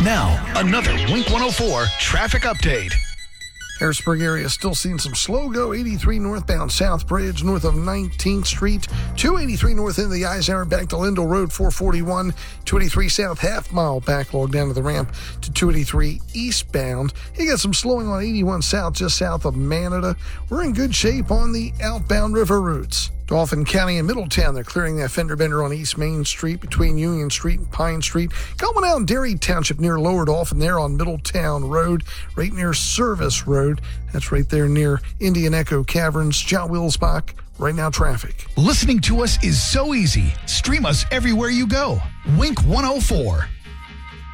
Now, another Wink 104 traffic update. Harrisburg area still seeing some slow go. 83 northbound South Bridge north of 19th Street. 283 north into the Eisenhower back to Lindell Road 441. 283 south half mile backlog down to the ramp to 283 eastbound. You got some slowing on 81 south just south of Manada. We're in good shape on the outbound river routes. Dauphin County and Middletown, they're clearing that fender bender on East Main Street between Union Street and Pine Street. Going out in Derry Township near Lower Dauphin there on Middletown Road, right near Service Road. That's right there near Indian Echo Caverns. John Wilsbach, right now traffic. Listening to us is so easy. Stream us everywhere you go. Wink 104.